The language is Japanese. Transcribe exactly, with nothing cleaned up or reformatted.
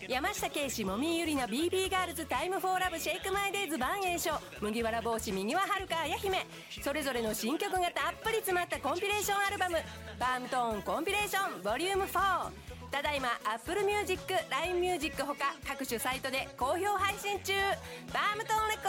山下圭史もみゆりな ビービー ガールズタイムフォーラブシェイクマイデイズバンエイショ麦わら帽子右ははるか綾姫、それぞれの新曲がたっぷり詰まったコンピレーションアルバムパームトーンコンピレーションボリュームフォー、ただいま Apple Music、ライン Music ほか各種サイトで好評配信中。パームトーンレコ